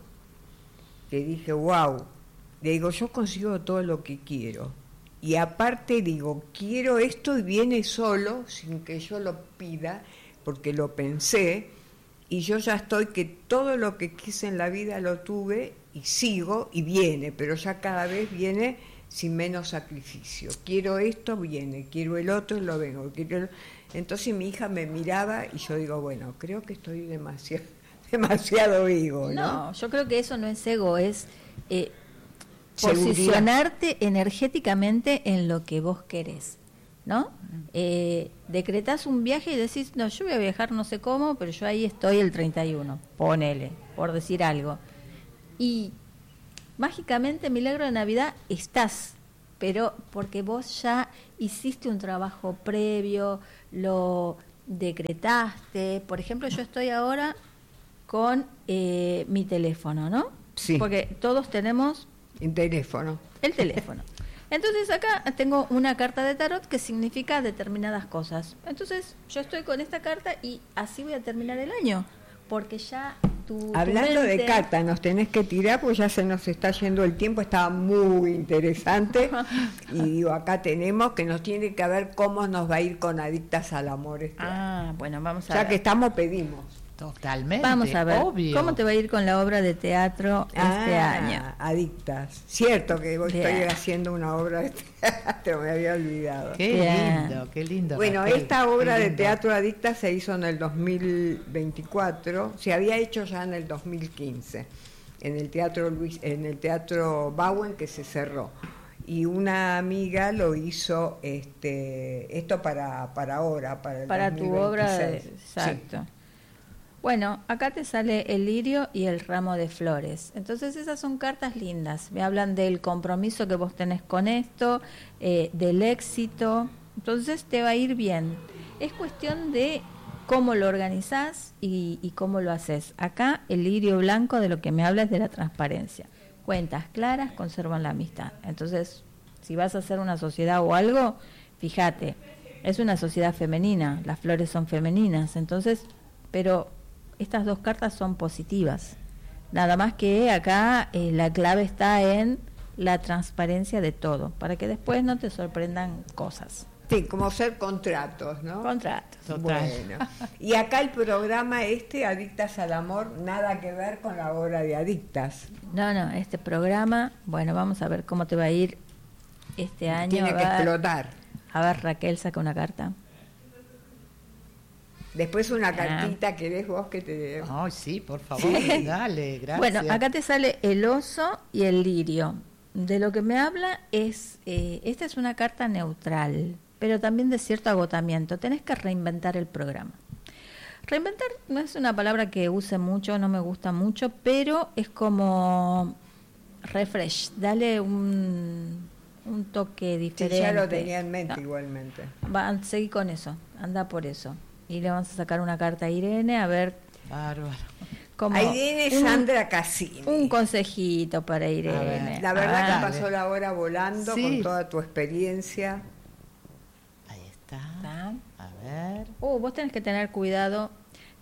que dije, wow, le digo, yo consigo todo lo que quiero, y aparte digo, quiero esto y viene solo, sin que yo lo pida, porque lo pensé, y yo ya estoy que todo lo que quise en la vida lo tuve y sigo y viene, pero ya cada vez viene sin menos sacrificio. Quiero esto, viene, quiero el otro y lo vengo. Entonces mi hija me miraba y yo digo, bueno, creo que estoy demasiado ego, ¿no? No, yo creo que eso no es ego, es posicionarte energéticamente en lo que vos querés, ¿no? Decretás un viaje y decís, no, yo voy a viajar no sé cómo, pero yo ahí estoy el 31, ponele, por decir algo. Y mágicamente, milagro de Navidad, estás, pero porque vos ya hiciste un trabajo previo, lo decretaste. Por ejemplo, yo estoy ahora con mi teléfono, ¿no? Sí. Porque todos tenemos En teléfono. el teléfono. Entonces acá tengo una carta de tarot que significa determinadas cosas. Entonces yo estoy con esta carta y así voy a terminar el año, porque ya Hablando de mente- carta, nos tenés que tirar porque ya se nos está yendo el tiempo, estaba muy interesante. Y digo, acá tenemos que nos tiene que ver cómo nos va a ir con Adictas al Amor este año. Ah, bueno, vamos a Ya ver. que estamos, pedimos. Totalmente. Vamos a ver, obvio. ¿cómo te va a ir con la obra de teatro este año? Adictas. Cierto que hoy estoy Bien. haciendo una obra de teatro, me había olvidado. Qué Bien. lindo, qué lindo. Bueno, Raquel, esta qué obra de lindo. teatro Adictas se hizo en el 2024, se había hecho ya en el 2015, en el teatro Bowen, que se cerró. Y una amiga lo hizo esto para ahora, para el Para tu obra, 2026. exacto. Bueno, acá te sale el lirio y el ramo de flores. Entonces esas son cartas lindas. Me hablan del compromiso que vos tenés con esto, del éxito. Entonces te va a ir bien. Es cuestión de cómo lo organizás y cómo lo haces. Acá el lirio blanco de lo que me habla es de la transparencia. Cuentas claras conservan la amistad. Entonces, si vas a hacer una sociedad o algo, fíjate, es una sociedad femenina, las flores son femeninas, entonces, pero estas dos cartas son positivas. Nada más que acá la clave está en la transparencia de todo, para que después no te sorprendan cosas. Sí, como ser contratos, ¿no? Contratos. Total. Bueno, y acá el programa Adictas al Amor, nada que ver con la obra de Adictas. No, este programa, bueno, vamos a ver cómo te va a ir este año. Tiene A que ver, explotar. a ver, Raquel, saca una carta. Después una cartita querés vos que te... Ay, sí, por favor, Sí. dale, gracias. Bueno, acá te sale el oso y el lirio. De lo que me habla es, esta es una carta neutral, pero también de cierto agotamiento. Tenés que reinventar el programa. Reinventar no es una palabra que use mucho, no me gusta mucho, pero es como refresh, dale un toque Sí, diferente. ya lo tenía en mente No, igualmente. seguí con eso, anda por eso. Y le vamos a sacar una carta a Irene, a ver Bárbaro. cómo... Ahí viene un- Sandra Cassini. un consejito para Irene. A ver. La verdad que Ah, pasó la hora volando Sí. con toda tu experiencia. Ahí está. está. A ver. Vos tenés que tener cuidado.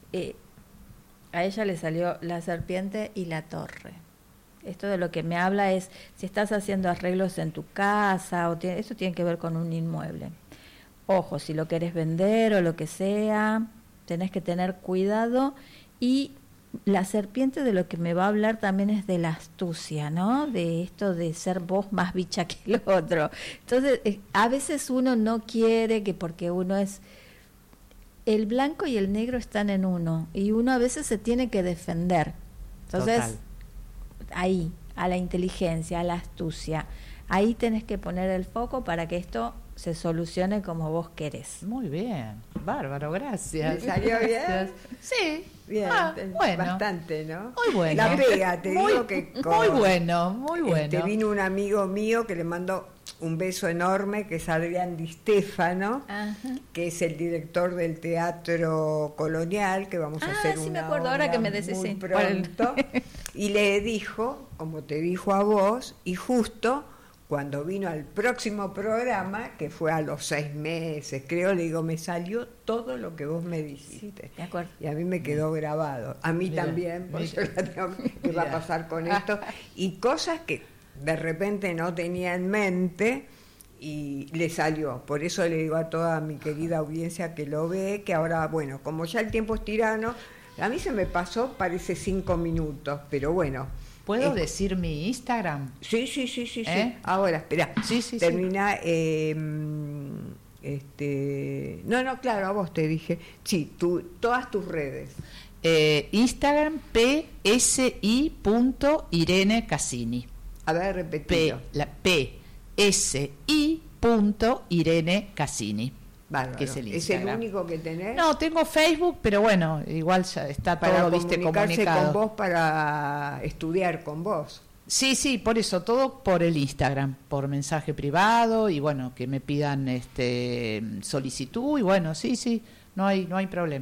A ella le salió la serpiente y la torre. Esto de lo que me habla es si estás haciendo arreglos en tu casa, eso tiene que ver con un inmueble. Ojo, si lo querés vender o lo que sea, tenés que tener cuidado. Y la serpiente de lo que me va a hablar también es de la astucia, ¿no? De esto de ser vos más bicha que el otro. Entonces, a veces uno no quiere que porque uno es... El blanco y el negro están en uno y uno a veces se tiene que defender. Entonces, Total. ahí, a la inteligencia, a la astucia, ahí tenés que poner el foco para que esto se solucione como vos querés. Muy bien. Bárbaro, gracias. ¿Le salió bien? Gracias. Sí. Bien, Bueno. bastante, ¿no? Muy bueno. La pega, te Muy- digo que... muy bueno, muy bueno. Vino un amigo mío que le mandó un beso enorme, que es Adrián Di Stefano, Ajá. que es el director del Teatro Colonial, que vamos a hacer sí, una me acuerdo, ahora obra que me decís, muy sí. pronto. Y le dijo, como te dijo a vos, y justo cuando vino al próximo programa, que fue a los 6 meses, creo, le digo, me salió todo lo que vos me dijiste. De acuerdo. Y a mí me quedó grabado. A mí Mira, también, porque yo mira. ya tengo qué va a Mira. pasar con esto. Y cosas que de repente no tenía en mente y le salió. Por eso le digo a toda mi querida audiencia que lo ve, que ahora, bueno, como ya el tiempo es tirano, a mí se me pasó, parece 5 minutos, pero bueno. ¿Puedo Es- decir mi Instagram? Sí. ¿Eh? Ahora, espera. Sí, sí, sí. Termina. No, claro, a vos te dije. Sí, todas tus redes. Instagram psi.Irene Cassini. A ver, repetido. psi.Irene Cassini. Bárbaro. que es el ¿Es el Instagram. único que tenés? No, tengo Facebook, pero bueno, igual ya está para todo, viste, comunicarse comunicado. con vos, para estudiar con vos. Sí, sí, por eso, todo por el Instagram, por mensaje privado y bueno, que me pidan solicitud y bueno, sí, sí, no hay problema.